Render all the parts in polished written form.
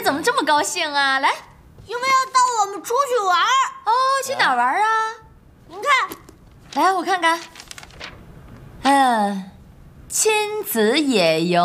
天怎么这么高兴啊？来， 因为要带我们出去玩。 哦，去哪儿玩啊？ 您看， 来，我看看。亲子野营。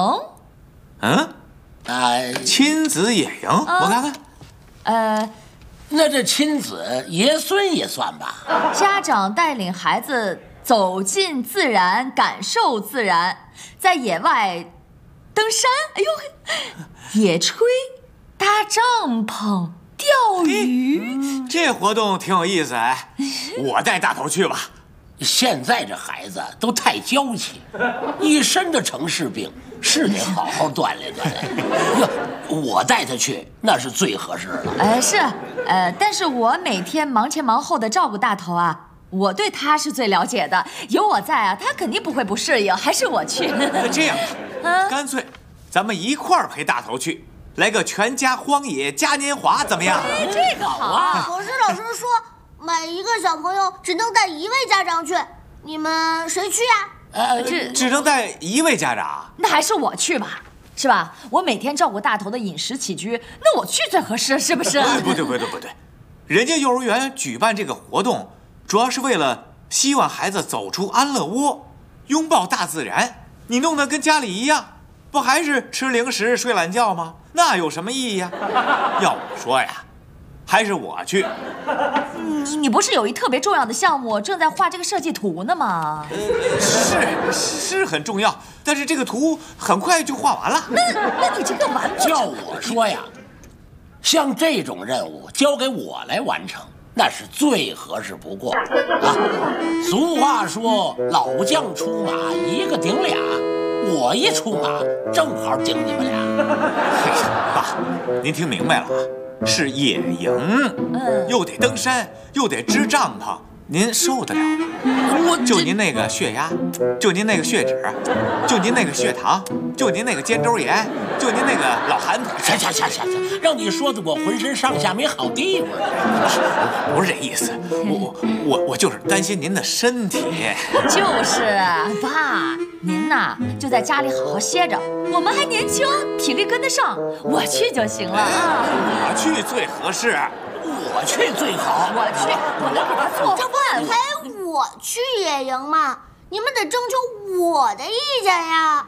亲子野营，我看看。 那这亲子爷孙也算吧？ 家长带领孩子走进自然，感受自然，在野外登山，哎呦，野炊、搭帐篷、钓鱼。 这活动挺有意思哎，我带大头去吧。 现在这孩子都太娇气，一身的城市病，是得好好锻炼锻炼。我带他去那是最合适了。 是，但是我每天忙前忙后的照顾大头啊，我对他是最了解的，有我在啊，他肯定不会不适应，还是我去。 这样吧，干脆咱们一块儿陪大头去，来个全家荒野嘉年华，怎么样？ 这个好啊！ 可是老师说，每一个小朋友只能带一位家长去，你们谁去呀？ 只能带一位家长。 那还是我去吧，是吧？我每天照顾大头的饮食起居，那我去最合适，是不是？ 不对，人家幼儿园举办这个活动，主要是为了希望孩子走出安乐窝，拥抱大自然。你弄得跟家里一样，不还是吃零食睡懒觉吗？那有什么意义呀？要我说呀，还是我去。 你不是有一特别重要的项目正在画这个设计图呢吗？ 是很重要，但是这个图很快就画完了。 那你这个完不成。 叫我说呀，像这种任务交给我来完成，那是最合适不过啊。俗话说，老将出马一个顶俩，我一出马正好顶你们俩。 爸，您听明白了啊？是野营，又得登山，又得支帐篷，您受得了吗？就您那个血压，就您那个血脂，就您那个血糖，就您那个肩周炎，就您那个老寒腿。 行，让你说的我浑身上下没好地方。 不是这意思，我就是担心您的身体。 就是爸，您呐就在家里好好歇着，我们还年轻，体力跟得上，我去就行了。 我去最合适， 我去最好。 我去，我能给他做饭。 陪我去野营嘛，你们得征求我的意见呀。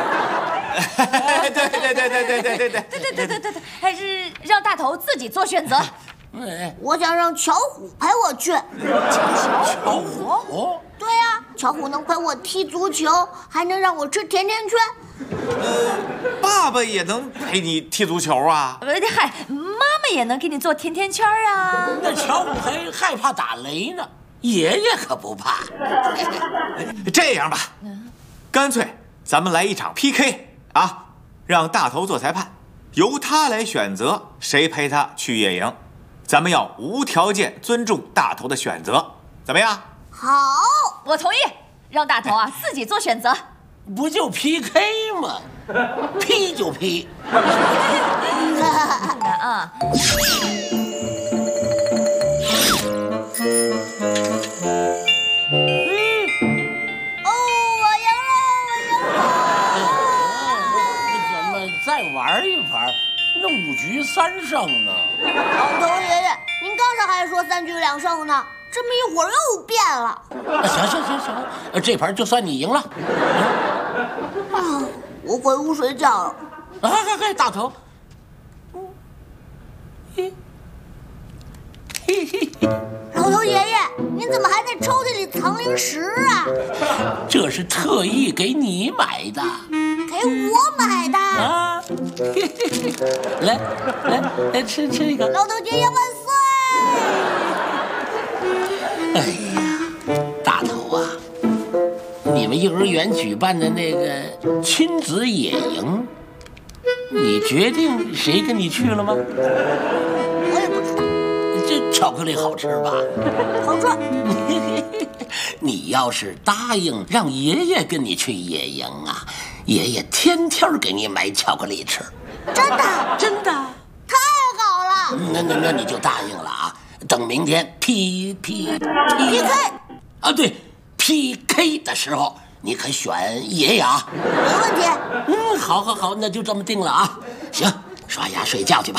对，还是让大头自己做选择。 我想让巧虎陪我去。 巧虎？ 对呀，巧虎能陪我踢足球，还能让我吃甜甜圈。 爸爸也能陪你踢足球啊？ 嗨，妈妈也能给你做甜甜圈啊。 那巧虎还害怕打雷呢，爷爷可不怕。 这样吧，干脆咱们来一场 PK 啊，让大头做裁判，由他来选择谁陪他去野营。咱们要无条件尊重大头的选择，怎么样？ 好， 我同意，让大头啊自己做选择。 不就 PK 吗？批就批。 啊。 我赢了！ 怎么再玩一盘？那5局3胜呢？ 老头爷爷，您刚才还说3局2胜呢，这么一会儿又变了。 行，这盘就算你赢了。 我回屋睡觉了。 大头。 老头爷爷，您怎么还在抽屉里藏零食啊？ 这是特意给你买的。 给我买的啊！来吃一个。 老头爷爷万岁！ 哎呀，大头啊，你们幼儿园举办的那个亲子野营，你决定谁跟你去了吗？ 我也不知道。 这巧克力好吃吧？ 好吃。 你要是答应让爷爷跟你去野营啊，爷爷天天给你买巧克力吃。 真的？太好了！ 那你就答应了啊！等明天 PK 啊，对 PK 的时候，你可选爷爷啊。 没问题。 好，那就这么定了啊。行，刷牙睡觉去吧。